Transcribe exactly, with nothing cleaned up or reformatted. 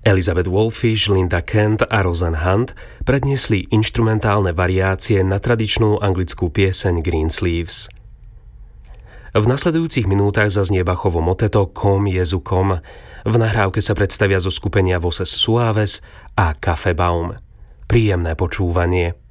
Elizabeth Wolfish, Linda Kent a Roseanne Hunt predniesli inštrumentálne variácie na tradičnú anglickú pieseň Greensleeves. V nasledujúcich minútach zaznie Bachovo moteto Kom Jezu Kom. V nahrávke sa predstavia zo skupenia Voces Suaves a Kaffeebaum. Príjemné počúvanie.